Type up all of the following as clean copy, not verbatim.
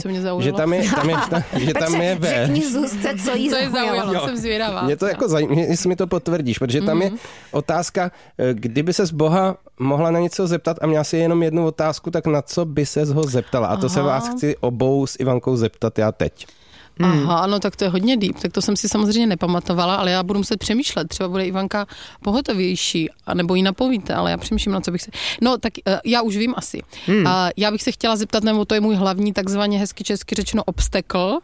co mě zaujalo. že tam je ve. Řekni Zuzce, co jí zaujalo. Jsem zvědavá. Mě to jako zajímavé, jestli mi to potvrdíš, protože tam je otázka, kdyby ses Boha mohla na něco zeptat a měla si jenom jednu otázku, tak na co by ses ho zeptala? A to se vás chci obou s Ivankou zeptat já teď. Aha, no tak to je hodně deep, tak to jsem si samozřejmě nepamatovala, ale já budu muset přemýšlet, třeba bude Ivanka pohotovější, anebo jí napovíte, ale já přemýšlím, na co bych se... No tak já už vím asi. Já bych se chtěla zeptat, nebo to je můj hlavní takzvaně hezky česky řečeno obstekl,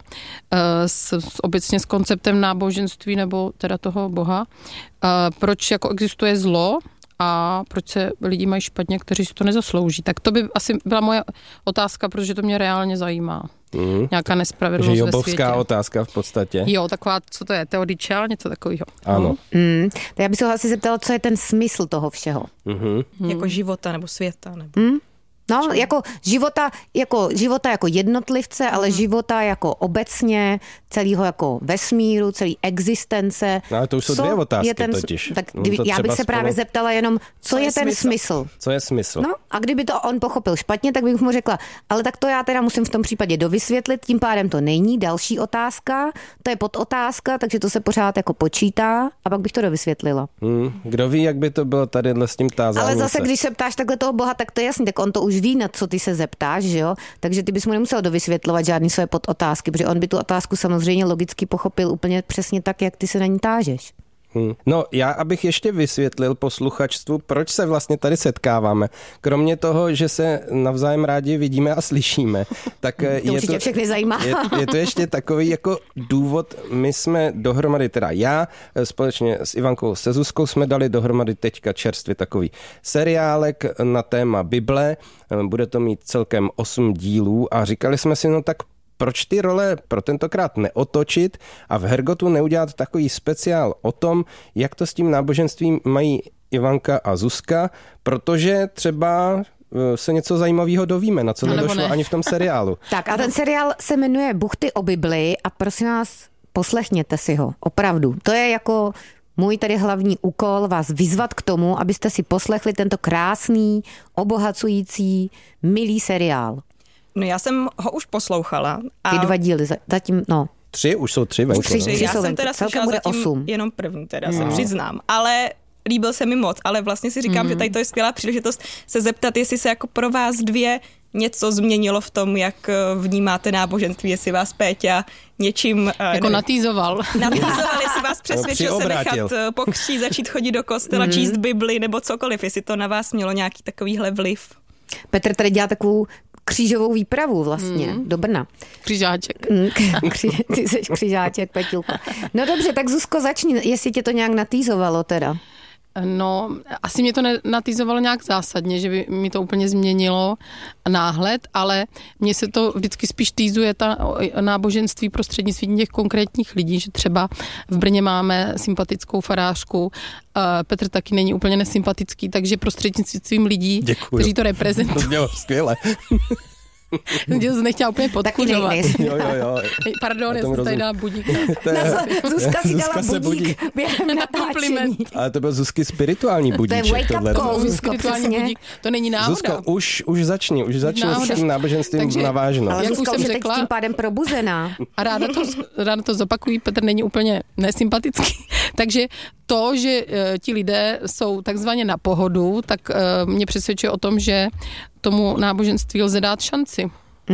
obecně s konceptem náboženství, nebo teda toho Boha, proč jako existuje zlo, a proč se lidi mají špatně, kteří si to nezaslouží. Tak to by asi byla moje otázka, protože to mě reálně zajímá. Nějaká nespravedlnost ve světě. Jobovská otázka v podstatě. Jo, taková, co to je, teodičel, něco takového. Ano. Tak já bych se asi zeptala, co je ten smysl toho všeho. Jako života nebo světa. Nebo... No, jako života jako jednotlivce, ale života jako obecně, celého jako vesmíru, celý existence. No, ale to už jsou dvě otázky totiž. Tak já bych se právě zeptala jenom, co je ten smysl? Co je smysl? No, a kdyby to on pochopil špatně, tak bych mu řekla, ale tak to já teda musím v tom případě dovysvětlit, tím pádem to není další otázka, to je podotázka, takže to se pořád jako počítá a pak bych to dovysvětlila. Kdo ví, jak by to bylo tady s tím tázáním. Ale zase, když se ptáš takhle toho Boha, tak to je jasný, tak on to už ví, na co ty se zeptáš, že jo? Takže ty bys mu nemusel dovysvětlovat žádný své podotázky, protože on by tu otázku samozřejmě logicky pochopil úplně přesně tak, jak ty se na ní tážeš. No, já abych ještě vysvětlil posluchačstvu, proč se vlastně tady setkáváme. Kromě toho, že se navzájem rádi vidíme a slyšíme, tak to určitě všechny zajímá. Je to ještě takový jako důvod, my jsme dohromady, teda já společně s Ivankou se Zuzkou jsme dali dohromady teďka čerstvě takový seriálek na téma Bible, bude to mít celkem 8 dílů a říkali jsme si, no tak proč ty role pro tentokrát neotočit a v Hergotu neudělat takový speciál o tom, jak to s tím náboženstvím mají Ivanka a Zuzka, protože třeba se něco zajímavého dovíme, na co nedošlo ani v tom seriálu. Tak a ten seriál se jmenuje Buchty o Bibli a prosím vás, poslechněte si ho, opravdu. To je jako můj tady hlavní úkol vás vyzvat k tomu, abyste si poslechli tento krásný, obohacující, milý seriál. No já jsem ho už poslouchala. Ty 2 díly, zatím, no. 3, už jsou 3 venku. Já jsem teda slyšela zatím 8. Jenom první, teda se přiznám. Ale líbil se mi moc, ale vlastně si říkám, že tady to je skvělá příležitost se zeptat, jestli se jako pro vás dvě něco změnilo v tom, jak vnímáte náboženství, jestli vás Péťa něčím... Jako natýzoval. Natýzoval, jestli vás přesvědčil se nechat pokřtít, začít chodit do kostela, číst Bibli nebo cokoliv, jestli to na vás mělo nějaký takovýhle vliv. Petr tady dělá takovou křížovou výpravu vlastně do Brna. Křižáček. Ty jsi křižáček, Peťulka. No dobře, tak Zuzko, začni, jestli tě to nějak natýzovalo teda. No, asi mě to natýzovalo nějak zásadně, že by mi to úplně změnilo náhled, ale mně se to vždycky spíš týzuje ta náboženství prostřednictvím těch konkrétních lidí, že třeba v Brně máme sympatickou farářku, Petr taky není úplně nesympatický, takže prostřednictvím lidí, kteří to reprezentují. To bylo skvěle. Jsem nechtěla úplně podkuřovat. Jo. Pardon, já jsem tady dala budík. Zuzka si dala budík během natáčení. Ale to byl Zuzky spirituální budíček. To je wake-up call, Zuzko, budík. To není náhoda. Zuzko, už začni s tím náboženstvím navážno. Ale Zuzka už je teď tím pádem probuzená. A ráda to zopakují, Petr není úplně nesympatický. Takže to, že ti lidé jsou takzvaně na pohodu, tak mě přesvědčuje o tom, že tomu náboženství lze dát šanci.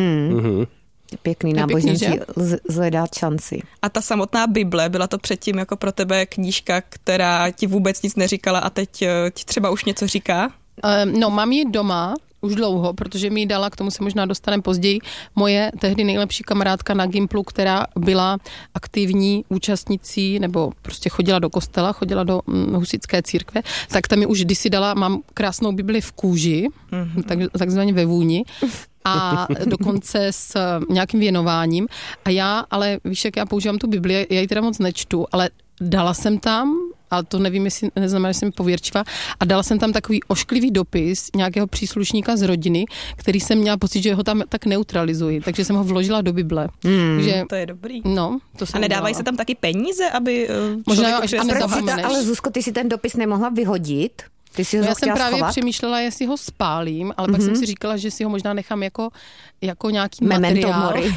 Pěkný náboženství lze dát šanci. A ta samotná Bible, byla to předtím jako pro tebe knížka, která ti vůbec nic neříkala a teď ti třeba už něco říká? No, mám ji doma už dlouho, protože mi ji dala, k tomu se možná dostaneme později, moje tehdy nejlepší kamarádka na Gimplu, která byla aktivní účastnicí, nebo prostě chodila do kostela, chodila do husitské církve, tak tam mi už kdysi dala, mám krásnou Bibli v kůži, takzvaně ve vůni, a dokonce s nějakým věnováním. A já, ale víš, jak já používám tu Bibli, já ji teda moc nečtu, ale dala jsem tam, ale to nevím, jestli neznamená, že jsem pověrčivá, a dala jsem tam takový ošklivý dopis nějakého příslušníka z rodiny, který jsem měla pocit, že ho tam tak neutralizuji, takže jsem ho vložila do Bible. Takže, to je dobrý. No, to a nedávají se tam taky peníze, aby možná až nezapomeneš. Ale Zuzko, ty si ten dopis nemohla vyhodit? Ty si ho já jsem právě schovat? přemýšlela, jestli ho spálím, ale pak jsem si říkala, že si ho možná nechám jako nějaký materiál.